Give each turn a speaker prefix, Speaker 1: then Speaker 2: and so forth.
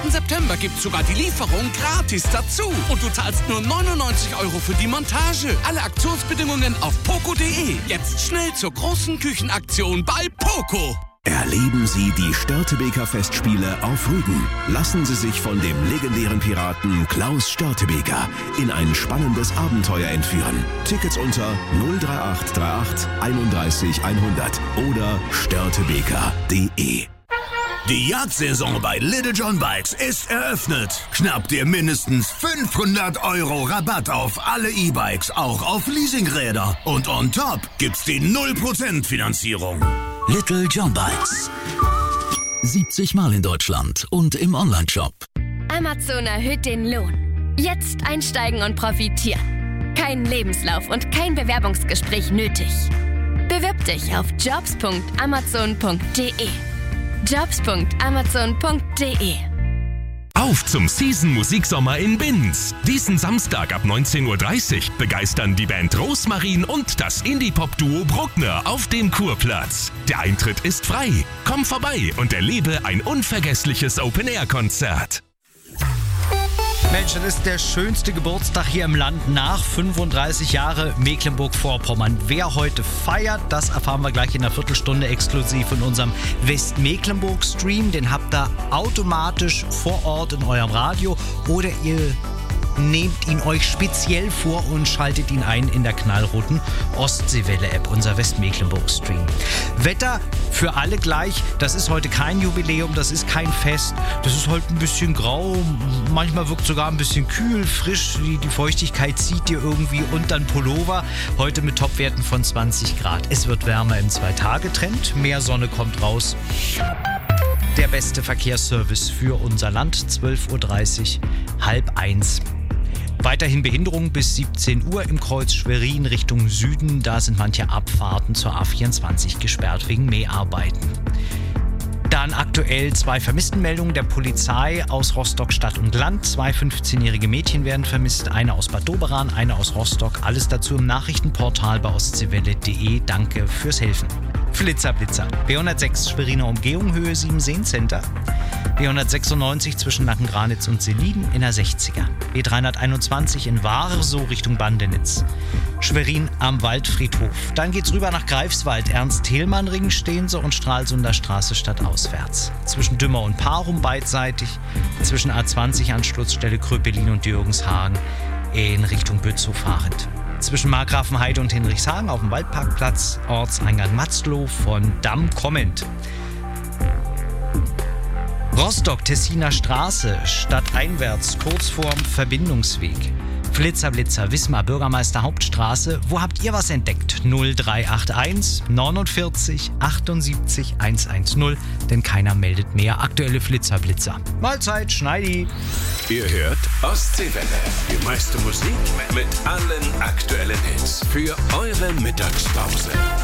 Speaker 1: September gibt's sogar die Lieferung gratis dazu. Und du zahlst nur 99 € für die Montage. Alle Aktionsbedingungen auf poco.de. Jetzt schnell zur großen Küchenaktion bei Poco.
Speaker 2: Erleben Sie die Störtebeker Festspiele auf Rügen. Lassen Sie sich von dem legendären Piraten Klaus Störtebeker in ein spannendes Abenteuer entführen. Tickets unter 03838 31 100 oder störtebeker.de.
Speaker 3: Die Jagdsaison bei Little John Bikes ist eröffnet. Schnapp dir mindestens 500 € Rabatt auf alle E-Bikes, auch auf Leasingräder. Und on top gibt's die 0% Finanzierung.
Speaker 4: Little John Bikes. 70 Mal in Deutschland und im Onlineshop.
Speaker 5: Amazon erhöht den Lohn. Jetzt einsteigen und profitieren. Kein Lebenslauf und kein Bewerbungsgespräch nötig. Bewirb dich auf jobs.amazon.de. jobs.amazon.de.
Speaker 6: Auf zum Season-Musiksommer in Binz. Diesen Samstag ab 19:30 Uhr begeistern die Band Rosmarin und das Indie-Pop-Duo Bruckner auf dem Kurplatz. Der Eintritt ist frei. Komm vorbei und erlebe ein unvergessliches Open-Air-Konzert.
Speaker 7: Mensch, das ist der schönste Geburtstag hier im Land nach 35 Jahre Mecklenburg-Vorpommern. Wer heute feiert, das erfahren wir gleich in einer Viertelstunde exklusiv in unserem Westmecklenburg-Stream. Den habt ihr automatisch vor Ort in eurem Radio oder ihr nehmt ihn euch speziell vor und schaltet ihn ein in der knallroten Ostseewelle-App, unser Westmecklenburg-Stream. Wetter für alle gleich. Das ist heute kein Jubiläum, das ist kein Fest. Das ist heute ein bisschen grau, manchmal wirkt sogar ein bisschen kühl, frisch. Die Feuchtigkeit zieht ihr irgendwie unter den Pullover. Heute mit Topwerten von 20 Grad. Es wird wärmer im 2-Tage-Trend. Mehr Sonne kommt raus. Der beste Verkehrsservice für unser Land, 12:30 Uhr, 12:30. Weiterhin Behinderung bis 17 Uhr im Kreuz Schwerin Richtung Süden. Da sind manche Abfahrten zur A24 gesperrt wegen Mäharbeiten. Dann aktuell 2 Vermisstenmeldungen der Polizei aus Rostock Stadt und Land. 2 15-jährige Mädchen werden vermisst, eine aus Bad Doberan, eine aus Rostock. Alles dazu im Nachrichtenportal bei ostseewelle.de. Danke fürs Helfen. Flitzer. B106 Schweriner Umgehung, Höhe 7 Seencenter. B196 zwischen Nackengranitz und Selin in der 60er. B321 in Warsow Richtung Bandenitz. Schwerin am Waldfriedhof. Dann geht's rüber nach Greifswald. Ernst-Thälmann-Ring stehen sie und Stralsunder Straße stadtauswärts. Zwischen Dümmer und Parum beidseitig. Zwischen A20 Anschlussstelle Kröpelin und Jürgenshagen in Richtung Bützow fahrend. Zwischen Markgrafenheide und Hinrichshagen auf dem Waldparkplatz, Ortseingang Matzlow von Damm kommend. Rostock, Tessiner Straße, stadteinwärts, kurz vorm Verbindungsweg. Flitzer, Wismar, Bürgermeister Hauptstraße. Wo habt ihr was entdeckt? 0381 49 78 110, denn keiner meldet mehr. Aktuelle Flitzer. Mahlzeit, Schneidi.
Speaker 3: Ihr hört Ostseewelle. Die meiste Musik mit allen aktuellen Hits für eure Mittagspause.